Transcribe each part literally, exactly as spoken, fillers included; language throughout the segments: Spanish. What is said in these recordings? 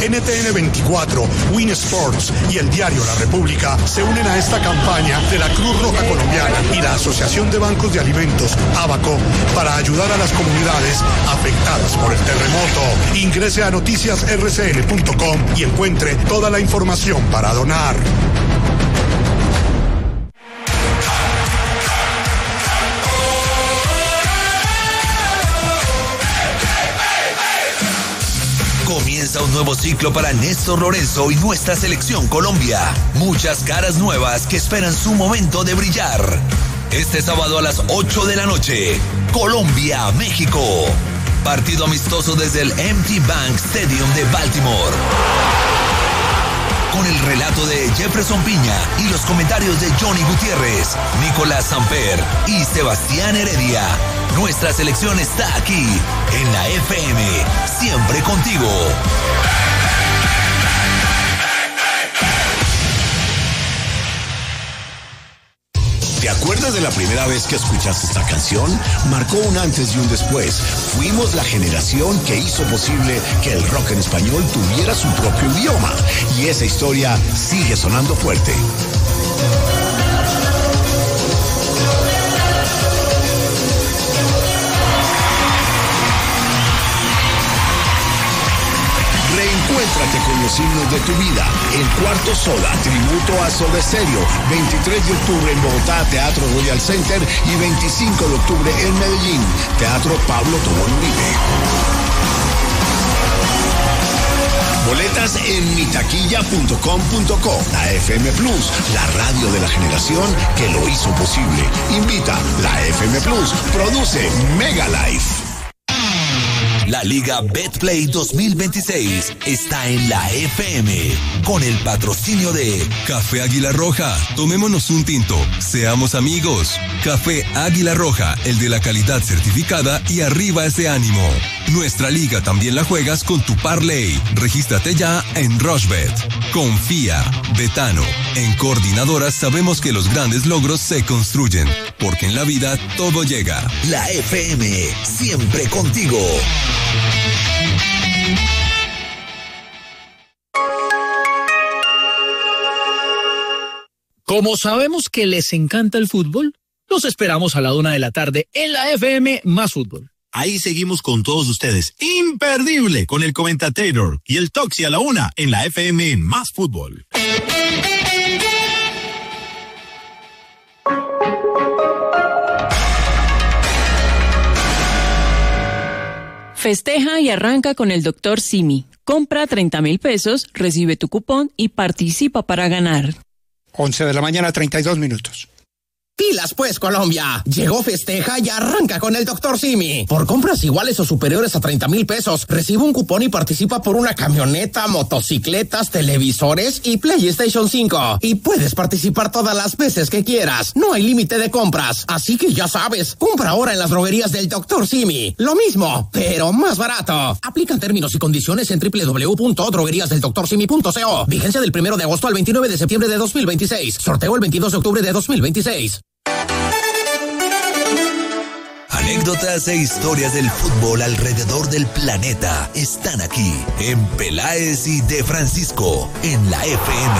N T N veinticuatro, Win Sports y el diario La República se unen a esta campaña de la Cruz Roja Colombiana y la Asociación de Bancos de Alimentos, ABACO, para ayudar a las comunidades afectadas por el terremoto. Ingrese a noticias r c n punto com y encuentre toda la información para donar. Comienza un nuevo ciclo para Néstor Lorenzo y nuestra selección Colombia. Muchas caras nuevas que esperan su momento de brillar. Este sábado a las ocho de la noche, Colombia, México. Partido amistoso desde el M T Bank Stadium de Baltimore. Con el relato de Jefferson Piña y los comentarios de Johnny Gutiérrez, Nicolás Samper y Sebastián Heredia. Nuestra selección está aquí, en la F M, siempre contigo. ¿Te acuerdas de la primera vez que escuchaste esta canción? Marcó un antes y un después. Fuimos la generación que hizo posible que el rock en español tuviera su propio idioma. Y esa historia sigue sonando fuerte. Reencuéntrate con los himnos de tu vida. El Cuarto Soda, tributo a Soda Stereo. veintitrés de octubre en Bogotá, Teatro Royal Center. Y veinticinco de octubre en Medellín, Teatro Pablo Tobón Uribe. Boletas en mitaquilla punto com punto co. La F M Plus, la radio de la generación que lo hizo posible. Invita la F M Plus. Produce Mega Life. La Liga Betplay dos mil veintiséis está en la F M con el patrocinio de Café Águila Roja. Tomémonos un tinto. Seamos amigos. Café Águila Roja, el de la calidad certificada y arriba ese ánimo. Nuestra liga también la juegas con tu parlay. Regístrate ya en Rushbet. Confía. Betano. En Coordinadoras sabemos que los grandes logros se construyen, porque en la vida todo llega. La F M, siempre contigo. Como sabemos que les encanta el fútbol, los esperamos a la una de la tarde en la F M Más Fútbol. Ahí seguimos con todos ustedes. Imperdible con el Comentator y el Toxi a la una en la F M Más Fútbol. Festeja y arranca con el doctor Simi. Compra treinta mil pesos, recibe tu cupón y participa para ganar. once de la mañana, treinta y dos minutos. Pilas pues, Colombia. Llegó Festeja y arranca con el doctor Simi. Por compras iguales o superiores a treinta mil pesos, recibe un cupón y participa por una camioneta, motocicletas, televisores y PlayStation cinco. Y puedes participar todas las veces que quieras. No hay límite de compras. Así que ya sabes, compra ahora en las droguerías del doctor Simi. Lo mismo, pero más barato. Aplican términos y condiciones en doble u doble u doble u punto droguerías del doctor simi punto co. Vigencia del primero de agosto al veintinueve de septiembre de dos mil veintiséis. Sorteo el veintidós de octubre de dos mil veintiséis. Anécdotas e historias del fútbol alrededor del planeta están aquí en Peláez y de Francisco en la F M.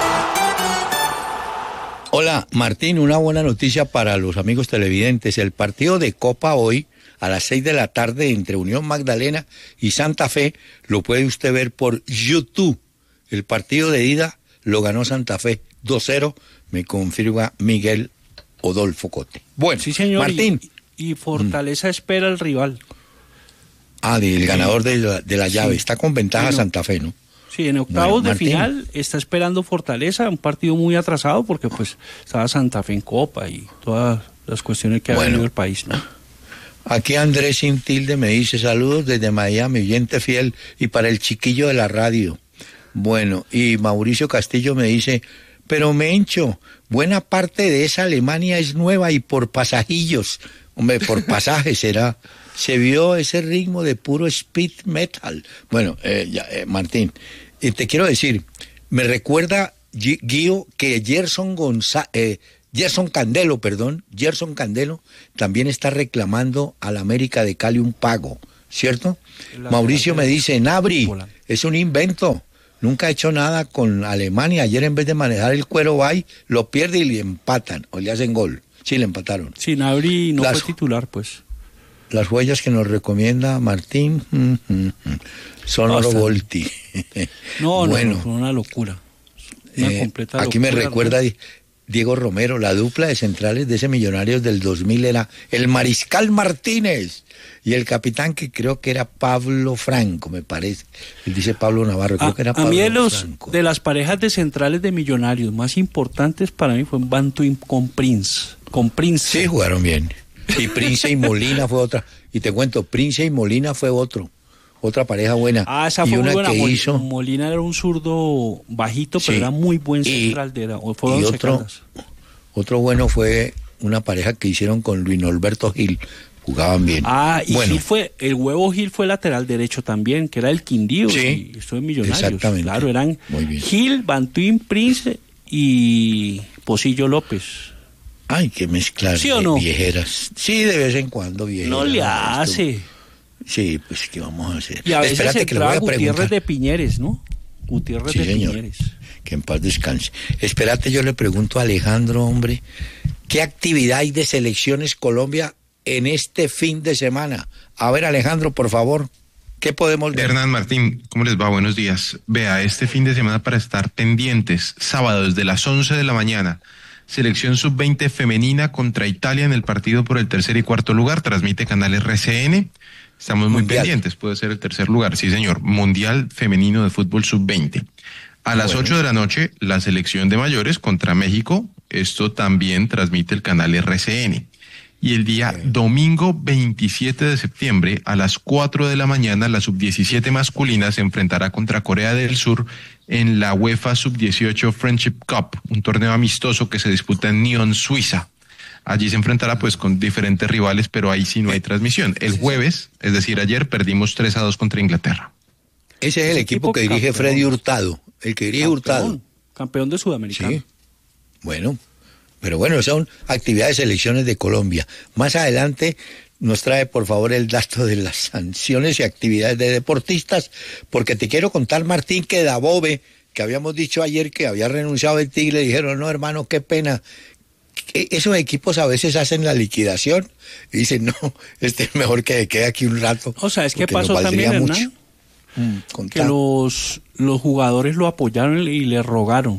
Hola, Martín, una buena noticia para los amigos televidentes. El partido de Copa hoy a las seis de la tarde entre Unión Magdalena y Santa Fe lo puede usted ver por YouTube. El partido de ida lo ganó Santa Fe dos cero, me confirma Miguel Odolfo Cote. Bueno, sí, señor, Martín. Y, y Fortaleza mm. espera al rival. Ah, del sí. ganador de la, de la llave. Sí. Está con ventaja bueno, Santa Fe, ¿no? Sí, en octavos bueno, de final está esperando Fortaleza, un partido muy atrasado porque pues estaba Santa Fe en Copa y todas las cuestiones que bueno, ha venido el país, ¿no? Aquí Andrés Sin Tilde me dice saludos desde Miami, oyente fiel y para el chiquillo de la radio. Bueno, y Mauricio Castillo me dice, pero Mencho, buena parte de esa Alemania es nueva y por pasajillos, hombre, por pasajes será. Se vio ese ritmo de puro speed metal. Bueno, eh, ya, eh, Martín, eh, te quiero decir, me recuerda, Guío, que Gerson González, eh, Gerson Candelo, perdón, Gerson Candelo también está reclamando a la América de Cali un pago, ¿cierto? La Mauricio me dice, Nabri, es un invento. Nunca ha hecho nada con Alemania. Ayer en vez de manejar el cuero va y lo pierde y le empatan o le hacen gol. Sí, le empataron. Sí, Gnabry no Las- fue titular, pues. Las huellas que nos recomienda Martín mm, mm, mm, son No, oro está- volti. No, bueno, no, no, una locura. Una eh, completa aquí me locura, recuerda ¿no? Diego Romero, la dupla de centrales de ese Millonarios del dos mil era el Mariscal Martínez y el capitán que creo que era Pablo Franco, me parece. Él dice Pablo Navarro, creo A, que era a Pablo mí de, los, Franco. de las parejas de centrales de Millonarios más importantes para mí fue Bantuin con Prince. Con Prince. Sí, jugaron bien. Y Prince y Molina fue otra. Y te cuento, Prince y Molina fue otro. Otra pareja buena. Ah, esa y fue una muy buena. que Mol- hizo... Molina era un zurdo bajito, pero Sí. era muy buen Y- central. De era, o fueron y once otro, Caldas. otro bueno fue una pareja que hicieron con Luis Norberto Gil. Jugaban bien. Ah, y bueno, Gil fue, el huevo Gil fue lateral derecho también, que era el Quindío. Sí, y estuvo en Millonarios. exactamente. Claro, eran Muy bien. Gil, Bantuin, Prince y Pocillo López. Ay, que mezclar ¿Sí o de no? viejeras. Sí, de vez en cuando viejeras. No le Esto- hace. Sí, pues ¿qué vamos a hacer? Y a veces Espérate que le voy entraba a Gutiérrez preguntar. de Piñeres, ¿no? Gutiérrez Sí, de señor. Piñeres. Que en paz descanse. Espérate, yo le pregunto a Alejandro, hombre, ¿qué actividad hay de Selecciones Colombia en este fin de semana? A ver, Alejandro, por favor, ¿qué podemos ver? Hernán Martín, ¿cómo les va? Buenos días. Vea, este fin de semana para estar pendientes, sábado desde las once de la mañana, Selección sub veinte femenina contra Italia en el partido por el tercer y cuarto lugar, transmite canal R C N. Estamos muy Mundial. pendientes, puede ser el tercer lugar, sí señor, Mundial Femenino de Fútbol sub veinte. A las Bueno. ocho de la noche, la selección de mayores contra México, esto también transmite el canal R C N. Y el día domingo veintisiete de septiembre a las cuatro de la mañana la sub diecisiete masculina se enfrentará contra Corea del Sur en la UEFA sub dieciocho Friendship Cup, un torneo amistoso que se disputa en Nyon, Suiza. Allí se enfrentará pues con diferentes rivales, pero ahí sí no hay transmisión. El jueves, es decir, ayer perdimos tres a dos contra Inglaterra. Ese es el Ese equipo equipo que dirige campeón. Freddy Hurtado, el que dirige Hurtado. Campeón, campeón de Sudamericano. Sí. Bueno, pero bueno, son actividades de selecciones de Colombia. Más adelante nos trae, por favor, el dato de las sanciones y actividades de deportistas, porque te quiero contar, Martín, que Dabove, que habíamos dicho ayer que había renunciado el Tigre, le dijeron, no, hermano, qué pena. Que esos equipos a veces hacen la liquidación y dicen, no, este es mejor que quede aquí un rato. O sea, es que porque nos pasó valdría también, mucho. Hernán, Mm, que contá. los, los jugadores lo apoyaron y le rogaron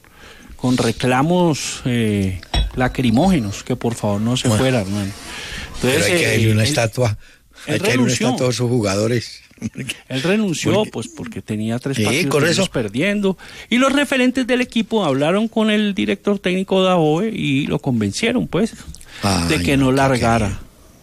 con reclamos eh, lacrimógenos que por favor no se Bueno, fuera, Hernán. Pero hay que eh, darle una él- estatua, él hay que darle una renunció. estatua a esos jugadores. Él renunció Porque- pues porque tenía tres Sí, partidos con seguidos eso. perdiendo y los referentes del equipo hablaron con el director técnico de Aboe y lo convencieron pues Ay, de que no qué largara.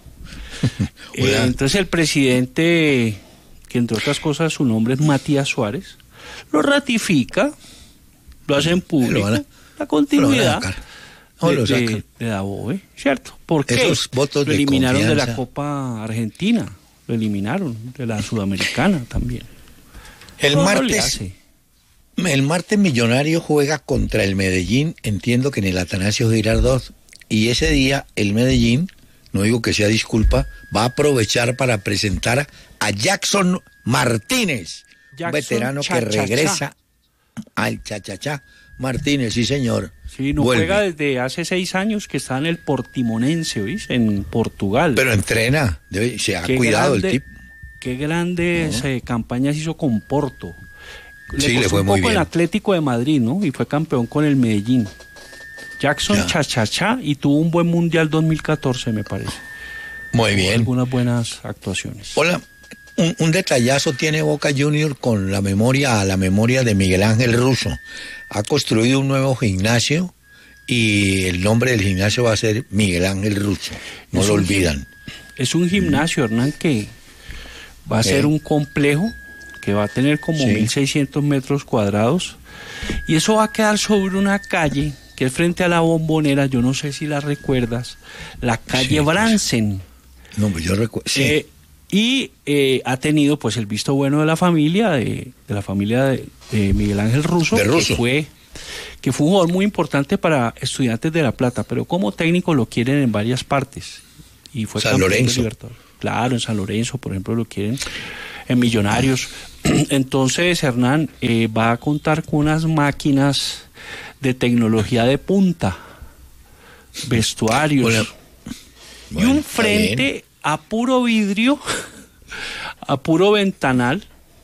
Eh, Oiga. entonces el presidente, que entre otras cosas su nombre es Matías Suárez, lo ratifica, lo hace en público, Lo van a- la lo continuidad van a sacar. No, de, lo de, sacan. de Davoe, ¿cierto? ¿Por qué? Esos votos lo de eliminaron de la confianza. Copa Argentina, lo eliminaron de la Sudamericana también. El No, no le martes, hace. el martes Millonario juega contra el Medellín, entiendo que en el Atanasio Girardot, y ese día el Medellín, no digo que sea disculpa, va a aprovechar para presentar a Jackson Martínez, un Jackson veterano Cha, que Cha, Cha. regresa al Chachachá Martínez, sí señor. Sí, no Vuelve. juega desde hace seis años que está en el Portimonense, ¿oís? En Portugal. Pero entrena, debe- se ha Qué cuidado grande- el tipo. Qué grandes eh, campañas hizo con Porto. Le Sí, le costó fue un muy poco el bien. Atlético de Madrid, ¿no? Y fue campeón con el Medellín. Jackson Ya. Chachachá y tuvo un buen Mundial dos mil catorce, me parece. Muy Tuvo bien. algunas buenas actuaciones. Hola, un, un detallazo tiene Boca Junior con la memoria, a la memoria de Miguel Ángel Russo. Ha construido un nuevo gimnasio y el nombre del gimnasio va a ser Miguel Ángel Russo. No Es lo un- olvidan. Es un gimnasio, Hernán, que va a ser un complejo que va a tener como Sí. mil seiscientos metros cuadrados y eso va a quedar sobre una calle que es frente a la Bombonera, yo no sé si la recuerdas, la calle Sí, Bransen. No, pues yo recuerdo. Sí. Eh, y eh, ha tenido pues el visto bueno de la familia, de, de la familia de, de Miguel Ángel Russo, De Russo. que fue que fue un jugador muy importante para Estudiantes de La Plata, pero como técnico lo quieren en varias partes. Y fue San campeón de Lorenzo. Libertadores. Claro, en San Lorenzo, por ejemplo, lo quieren. en Millonarios. Entonces, Hernán eh, va a contar con unas máquinas de tecnología de punta, vestuarios, bueno, bueno, y un frente a puro vidrio, a puro ventanal.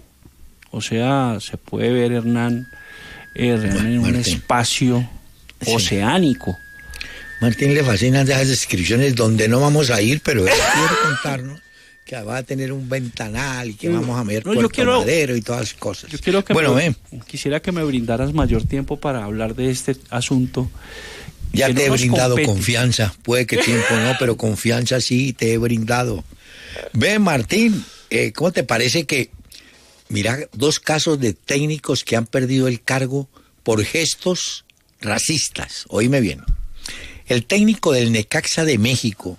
O sea, se puede ver, Hernán, eh, bueno, en un Martín. espacio sí. oceánico. Martín le fascinan esas descripciones donde no vamos a ir, pero él quiere contarnos que va a tener un ventanal y que vamos a ver no, Puerto quiero, Madero y todas las cosas. Yo quiero que bueno, me, quisiera que me brindaras mayor tiempo para hablar de este asunto. Ya te no he brindado compete. confianza, puede que tiempo no, pero confianza sí te he brindado. Ve, Martín, eh, ¿cómo te parece que, mira, dos casos de técnicos que han perdido el cargo por gestos racistas? Oíme bien. El técnico del Necaxa de México,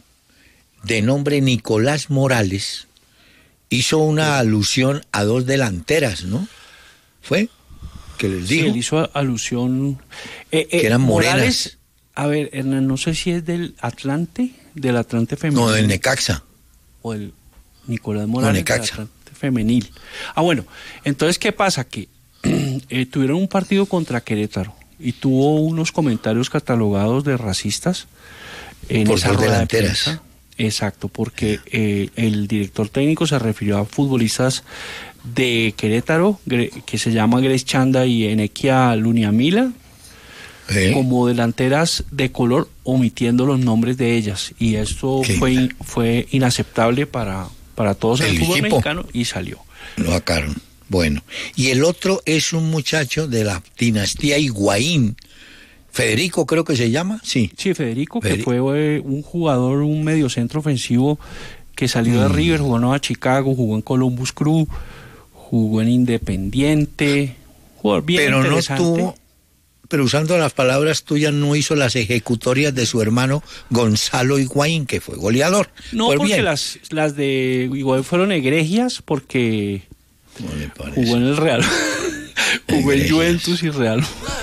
de nombre Nicolás Morales, hizo una alusión a dos delanteras, ¿no? ¿Fue? ¿Que les dijo? Sí, él hizo alusión... Eh, eh, que eran morenas. Morales, a ver, Hernán, no sé si es del Atlante, del Atlante femenil. No, del Necaxa. O el Nicolás Morales no, Necaxa. del Atlante femenil. Ah, bueno, entonces, ¿qué pasa? Que eh, tuvieron un partido contra Querétaro y tuvo unos comentarios catalogados de racistas en por esa dos rueda de delanteras. prensa. Exacto, porque eh, el director técnico se refirió a futbolistas de Querétaro, que se llama Grace Chanda y Enequia Luniamila, ¿Eh? como delanteras de color, omitiendo los nombres de ellas. Y esto fue, fue inaceptable para, para todos en el, el fútbol equipo mexicano y salió. Lo sacaron. Bueno, y el otro es un muchacho de la dinastía Higuaín, Federico creo que se llama, sí. Sí, Federico, Federico. que fue eh, un jugador, un mediocentro ofensivo que salió mm. de River, jugó en Nueva Chicago, jugó en Columbus Crew, jugó en Independiente, jugó bien pero interesante. No tuvo, pero usando las palabras tuyas, no hizo las ejecutorias de su hermano Gonzalo Higuaín, que fue goleador. No, pues porque las, las de Higuaín fueron egregias, porque jugó en el Real, jugó en Juventus y Real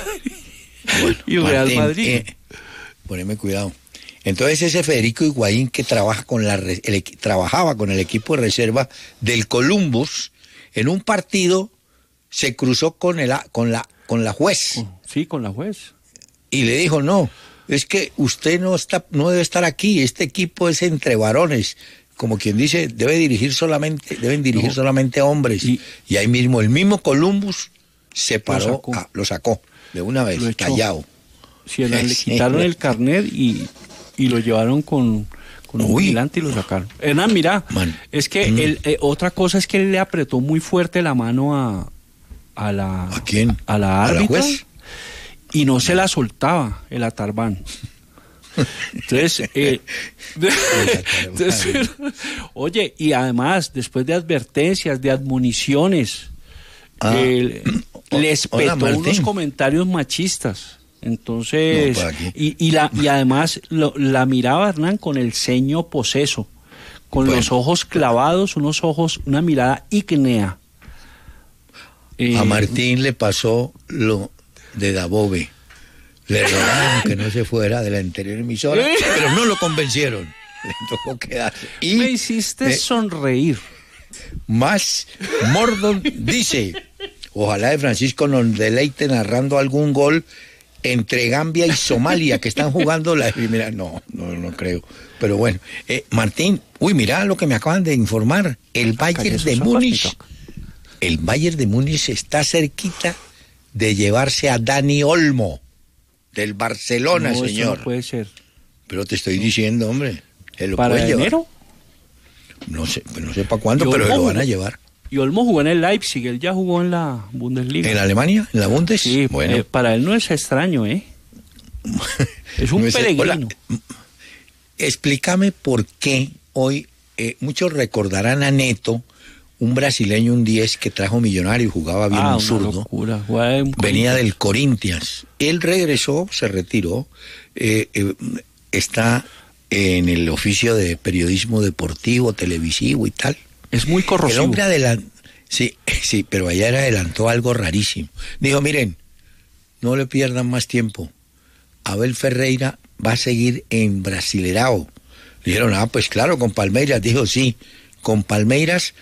Bueno, y Real Martín, Madrid. Eh, poneme cuidado. Entonces ese Federico Higuaín que trabaja con la el, trabajaba con el equipo de reserva del Columbus, en un partido se cruzó con el con la con la juez. Sí, con la juez. Y le dijo, "No, es que usted no está no debe estar aquí, este equipo es entre varones." Como quien dice, debe dirigir solamente deben dirigir no. solamente hombres. Y, y ahí mismo el mismo Columbus se paró, lo sacó, a, lo sacó de una vez, callado. Sí, le quitaron el carnet y, y lo llevaron con, con un vigilante y lo sacaron. Hernán, mira, Man. es que mm. él, eh, otra cosa es que él le apretó muy fuerte la mano a, a la... ¿A quién? A la árbitra. ¿A la juez? Y no se la soltaba el Atarbán. Entonces, eh, entonces, oye, y además, después de advertencias, de admoniciones, ah. eh, les petó Hola, unos comentarios machistas. Entonces, no, y, y, la, y además lo, la miraba Hernán con el ceño poseso, con bueno. los ojos clavados, unos ojos, una mirada ígnea. Eh, A Martín le pasó lo de Dabove. Le rogaron que no se fuera de la anterior emisora, pero no lo convencieron. Le tocó quedarse. Y me hiciste eh, sonreír. Más Mordon dice, ojalá de Francisco nos deleite narrando algún gol entre Gambia y Somalia, que están jugando la primera. No, no, no creo. Pero bueno, eh, Martín, uy, mira lo que me acaban de informar. El Bayern de Múnich, el Bayern de Múnich está cerquita de llevarse a Dani Olmo. Del Barcelona, no, señor. No puede ser. Pero te estoy diciendo, hombre. Él lo ¿Para puede enero? Llevar. No sé, no sé para cuándo, pero lo van a llevar. Y Olmo jugó en el Leipzig, él ya jugó en la Bundesliga. ¿En Alemania? ¿En la Bundes? Sí, bueno. Eh, para él no es extraño, ¿eh? Es un no es, peregrino. Hola, explícame por qué hoy, eh, muchos recordarán a Neto, un brasileño, un diez que trajo Millonario y jugaba bien ah, un zurdo. Locura. Venía del Corinthians. Él regresó, se retiró, eh, eh, está en el oficio de periodismo deportivo, televisivo y tal. Es muy corrosivo. El hombre adelantó, sí, sí, pero ayer adelantó algo rarísimo. Dijo, miren, no le pierdan más tiempo. Abel Ferreira va a seguir en Brasilerao. Dijeron, ah, pues claro, con Palmeiras. Dijo, sí, con Palmeiras,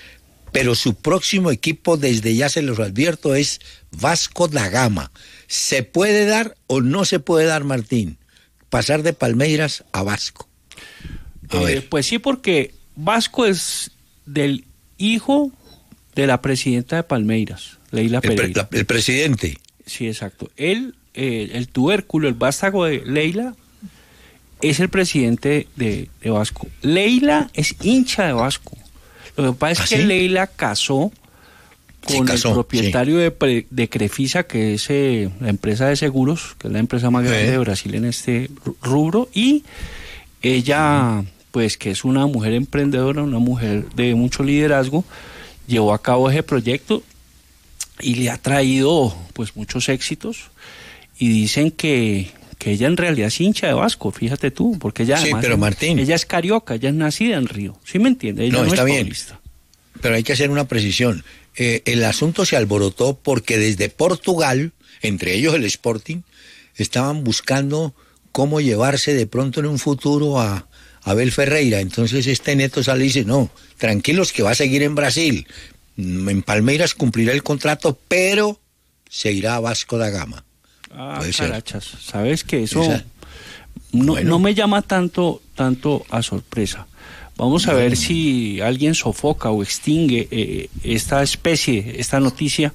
pero su próximo equipo, desde ya se los advierto, es Vasco da Gama. ¿Se puede dar o no se puede dar, Martín? Pasar de Palmeiras a Vasco. A eh, ver. Pues sí, porque Vasco es del hijo de la presidenta de Palmeiras, Leila El, pre- Pereira. la- el presidente. Sí, exacto. Él, eh, el tubérculo, el vástago de Leila, es el presidente de, de Vasco. Leila es hincha de Vasco. Lo que pasa es ¿Ah, que sí? Leila casó Sí, con casó, el propietario de, pre- de Crefisa, que es eh, la empresa de seguros, que es la empresa más grande Sí. de Brasil en este ru- rubro, y ella, pues que es una mujer emprendedora, una mujer de mucho liderazgo, llevó a cabo ese proyecto y le ha traído pues muchos éxitos, y dicen que, que ella en realidad es hincha de Vasco, fíjate tú, porque ella Sí, además, pero Martín. ella es carioca, ella es nacida en Río, ¿sí me entiende? Ella No, no, está es bien. paulista. Pero hay que hacer una precisión. Eh, el asunto se alborotó porque desde Portugal, entre ellos el Sporting, estaban buscando cómo llevarse de pronto en un futuro a Abel Ferreira. Entonces este Neto sale y dice, no, tranquilos que va a seguir en Brasil. En Palmeiras cumplirá el contrato, pero se irá a Vasco da Gama. Ah, Puede ser. carachas, sabes que eso Esa- no, Bueno. no me llama tanto, tanto a sorpresa. Vamos a ver si alguien sofoca o extingue eh, esta especie, esta noticia,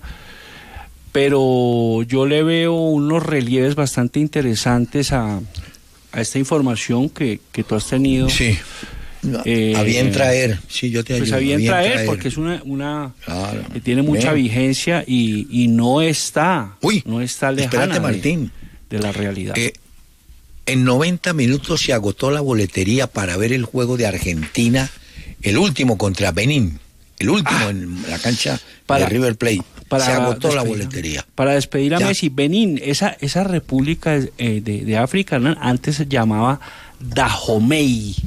pero yo le veo unos relieves bastante interesantes a, a esta información que, que tú has tenido. Sí. No, Eh, a bien traer, sí, yo te Pues ayudo. a bien bien traer, porque es una, una Claro. que tiene mucha Ven. vigencia y, y no está, Uy, no está lejana espérate, de- Martín. de la realidad. Eh, en noventa minutos se agotó la boletería para ver el juego de Argentina, el último contra Benín, el último en la cancha Para- de River Plate. para se agotó la despedir- boletería. Para despedir a Ya. Messi, Benín, esa, esa república eh, de, de África, ¿no? Antes se llamaba Dahomey.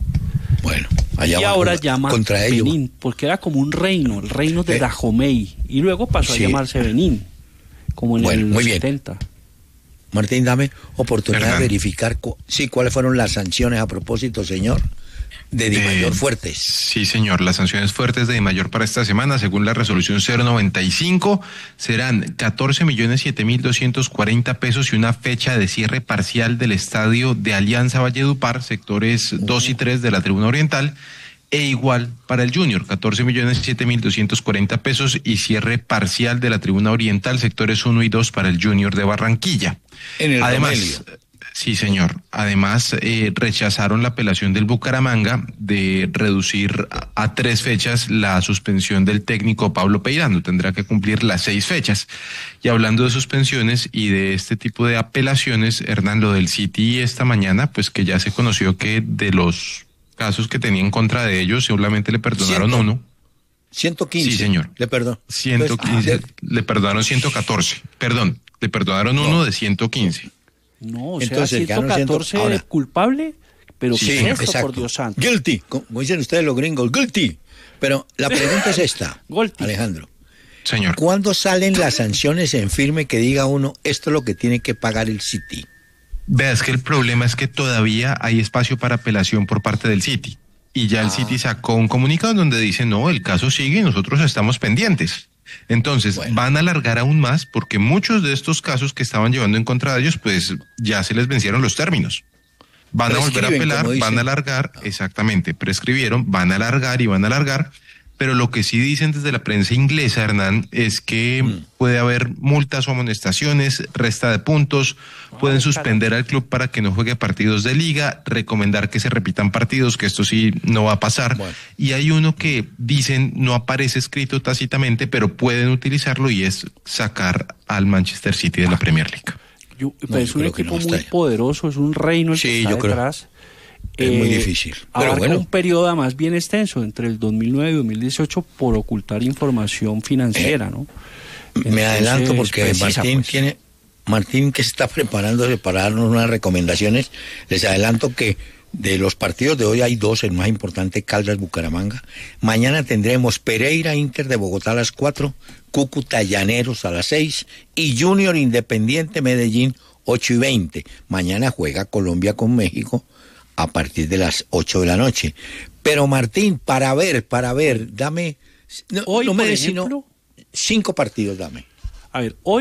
Bueno, allá y va, ahora contra- llama contra ellos. Benín, porque era como un reino, el reino de Eh, Dahomey. Y luego pasó sí. a llamarse Benín, como en Bueno, el muy bien. setenta. Martín, dame oportunidad Hernán. de verificar cu- sí, cuáles fueron las sanciones a propósito, señor, de Di Eh, Mayor fuertes. Sí, señor. Las sanciones fuertes de Di Mayor para esta semana, según la resolución cero noventa y cinco, serán catorce millones siete mil doscientos cuarenta pesos y una fecha de cierre parcial del estadio de Alianza Valledupar, sectores dos y tres de la Tribuna Oriental, e igual para el Junior, catorce millones siete mil doscientos cuarenta pesos y cierre parcial de la Tribuna Oriental, sectores uno y dos para el Junior de Barranquilla. En el Además, Romelio. sí, señor. Además, eh, rechazaron la apelación del Bucaramanga de reducir a, a tres fechas la suspensión del técnico Pablo Peirano. Tendrá que cumplir las seis fechas. Y hablando de suspensiones y de este tipo de apelaciones, Hernán, lo del City esta mañana, pues que ya se conoció que de los casos que tenía en contra de ellos, solamente le perdonaron Ciento. uno. ciento quince. Sí, señor. Le perdón. ciento quince, Pues, le perdonaron ciento catorce. Perdón, le perdonaron uno de ciento quince. No, o Entonces, sea, quedaron ciento catorce siendo- ahora- culpable, pero Sí, ¿qué es esto, exacto. por Dios santo? Guilty, como dicen ustedes los gringos, guilty. Pero la pregunta es esta, Guilty. Alejandro. Señor. ¿Cuándo salen las sanciones en firme que diga uno, esto es lo que tiene que pagar el City? Vea, es que el problema es que todavía hay espacio para apelación por parte del City. Y ya el Ah. City sacó un comunicado donde dice, no, el caso sigue y nosotros estamos pendientes. Entonces, Bueno. van a alargar aún más porque muchos de estos casos que estaban llevando en contra de ellos, pues ya se les vencieron los términos. Van a volver a Prescriben, apelar, como van dicen. a alargar, exactamente, prescribieron, van a alargar y van a alargar. Pero lo que sí dicen desde la prensa inglesa, Hernán, es que Mm. puede haber multas o amonestaciones, resta de puntos, pueden suspender al club para que no juegue partidos de liga, recomendar que se repitan partidos, que esto sí no va a pasar. Bueno. Y hay uno que dicen no aparece escrito tácitamente, pero pueden utilizarlo y es sacar al Manchester City de la Premier League. Yo- No, pero es yo un creo que equipo no está muy ahí. poderoso, es un reino el Sí, que está yo creo. detrás. Es muy difícil, pero abarca bueno. un periodo más bien extenso, entre el dos mil nueve y dos mil dieciocho, por ocultar información financiera, ¿no? Me Entonces, adelanto porque precisa, Martín pues. tiene, Martín que se está preparándose para darnos unas recomendaciones, les adelanto que de los partidos de hoy hay dos, el más importante, Caldas Bucaramanga. Mañana tendremos Pereira Inter de Bogotá a las cuatro, Cúcuta Llaneros a las seis y Junior Independiente Medellín ocho y veinte. Mañana juega Colombia con México a partir de las ocho de la noche. Pero Martín, para ver, para ver, dame No, hoy, no me por des sino ejemplo, cinco partidos, dame. A ver, hoy